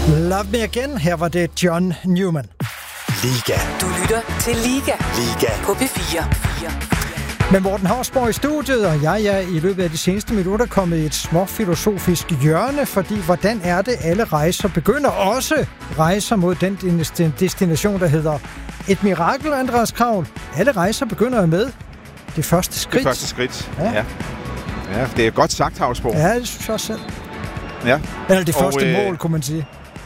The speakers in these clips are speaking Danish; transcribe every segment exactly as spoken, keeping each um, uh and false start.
Love Me Again. Her var det John Newman. Liga. Du lytter til Liga. Liga. På P fire. Med Morten Hausborg i studiet, og jeg er i løbet af de seneste minutter kommet i et småfilosofisk hjørne, fordi hvordan er det, alle rejser begynder? Også rejser mod den destination, der hedder et mirakel, Andreas Kravl. Alle rejser begynder med det første skridt. Det første skridt, ja. ja. Ja, det er godt sagt, Hausborg. Ja, det synes jeg også selv. Ja. Eller det første og, øh, mål, kunne man sige.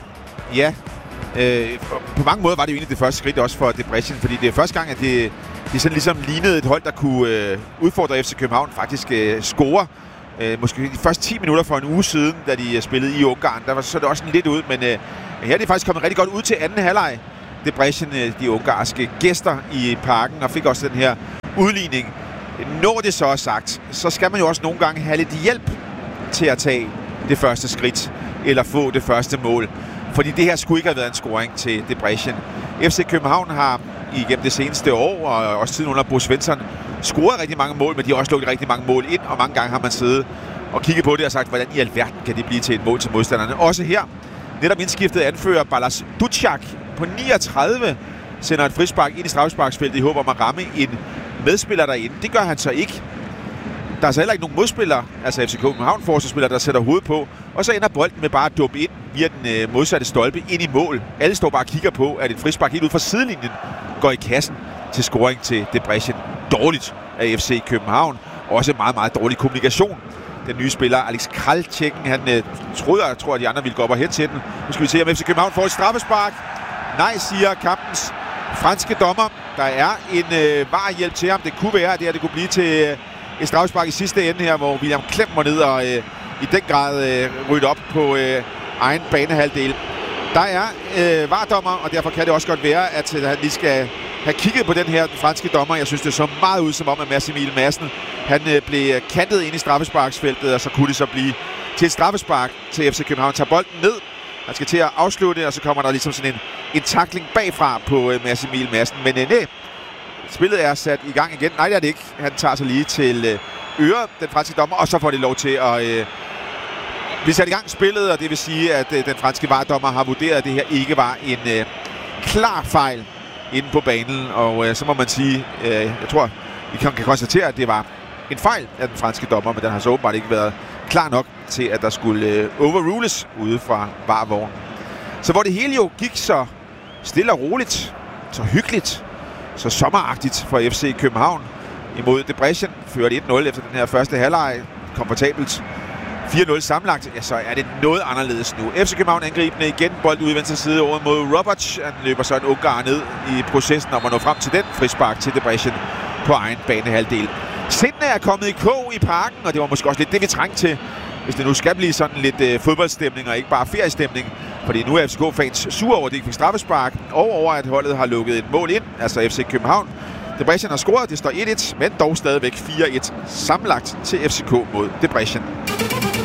Ja. Øh, på mange måder var det jo egentlig det første skridt også for Debrecen, fordi det er første gang, at det, de sådan ligesom lignede et hold, der kunne øh, udfordre F C København, faktisk øh, score. Øh, måske de første ti minutter for en uge siden, da de spillede i Ungarn, der var så det også lidt ud, men øh, her er de faktisk kommet rigtig godt ud til anden halvleg. Debrecen, øh, de ungarske gæster i parken, og fik også den her udligning. Når det så er sagt, så skal man jo også nogle gange have lidt hjælp til at tage det første skridt, eller få det første mål. Fordi det her skulle ikke have været en scoring til Debrecen. F C København har igennem det seneste år, og også tiden under Bo Svensson, scoret rigtig mange mål, men de har også lukket rigtig mange mål ind, og mange gange har man siddet og kigget på det og sagt, hvordan i alverden kan det blive til et mål til modstanderne. Også her, netop indskiftet anfører Balazs Ducak på niogtredive, sender et frispark ind i straffesparksfeltet i håb om at ramme en medspiller derinde. Det gør han så ikke. Der er så heller ikke nogen modspillere, altså F C København forsvarsspillere, der sætter hovedet på, og så ender bolden med bare at duppe ind via den øh, modsatte stolpe ind i mål. Alle står bare og kigger på, at en frispark helt ud fra sidelinjen går i kassen til scoring til Debrecen. Dårligt af F C København. Også meget, meget dårlig kommunikation. Den nye spiller, Alex Kraltjekken, han øh, troede, jeg tror, at de andre ville gå op og hen til den. Nu skal vi se, om F C København får et straffespark. Nej, siger kampens franske dommer. Der er en øh, varehjælp til ham. Det kunne være, at det her det kunne blive til øh, et straffespark i sidste ende her, hvor William Klem må ned og øh, i den grad øh, rydde op på øh, egen banehalvdel. Der er øh, vardommer, og derfor kan det også godt være, at øh, han lige skal have kigget på den her den franske dommer. Jeg synes, det så meget ud som om, at Mads Emil Madsen han øh, blev kantet ind i straffesparksfeltet, og så kunne det så blive til et straffespark til F C København. Tager bolden ned, han skal til at afslutte, og så kommer der ligesom sådan en, en tackling bagfra på øh, Mads Emil Madsen. Men øh, nej, spillet er sat i gang igen. Nej, det er det ikke. Han tager sig lige til øh, øre, den franske dommer, og så får det lov til at øh, blive sat i gang spillet, og det vil sige, at øh, den franske vardommer har vurderet, at det her ikke var en øh, klar fejl inde på banen. Og øh, så må man sige, øh, jeg tror, vi kan, kan konstatere, at det var en fejl af den franske dommer, men den har så åbenbart ikke været klar nok til, at der skulle øh, overrules ude fra varvognen. Så hvor det hele jo gik så stille og roligt, så hyggeligt, så sommeragtigt for F C København imod Debrecen, førte et nul efter den her første halvleg, komfortabelt fire nul sammenlagt, ja, så er det noget anderledes nu. F C København angribende igen, bold ude i venstre side over mod Roberts. Han løber så en Ungar ned i processen om at nå frem til den frispark til Debrecen på egen banehalvdel. Sindene er kommet i kog i parken, og det var måske også lidt det, vi trængte til, hvis det nu skal blive sådan lidt øh, fodboldstemning og ikke bare feriestemning. Fordi nu er F C K-fans sure over, at de ikke fik straffespark, og over, at holdet har lukket et mål ind, altså F C København. Debrecen har scoret, det står et et, men dog stadigvæk fire et sammenlagt til F C K mod Debrecen.